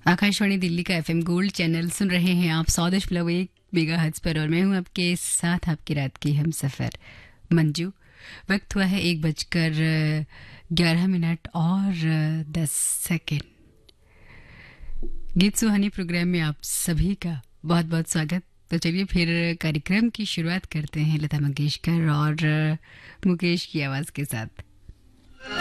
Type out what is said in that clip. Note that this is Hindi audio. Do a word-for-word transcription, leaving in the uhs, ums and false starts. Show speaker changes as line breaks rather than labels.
आकाशवाणी दिल्ली का एफएम गोल्ड चैनल सुन रहे हैं आप सौ दशमलव एक मेगाहर्ट्ज पर और मैं हूं आपके साथ आपकी रात की हम सफ़र मंजू। वक्त हुआ है एक बजकर ग्यारह मिनट और दस सेकेंड। गीत सुहानी प्रोग्राम में आप सभी का बहुत बहुत स्वागत। तो चलिए फिर कार्यक्रम की शुरुआत करते हैं लता मंगेशकर और मुकेश की आवाज़ के साथ।